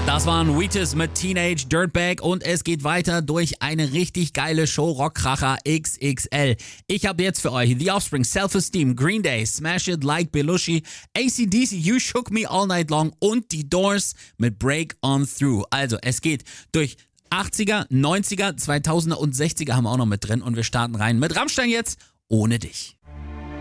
Das waren Wheatus mit Teenage Dirtbag und es geht weiter durch eine richtig geile Show Rockkracher XXL. Ich habe jetzt für euch The Offspring, Self-Esteem, Green Day, Smash It Like Belushi, AC/DC, You Shook Me All Night Long und die Doors mit Break On Through. Also es geht durch 80er, 90er, 2000er und 60er haben wir auch noch mit drin und wir starten rein mit Rammstein jetzt, Ohne dich.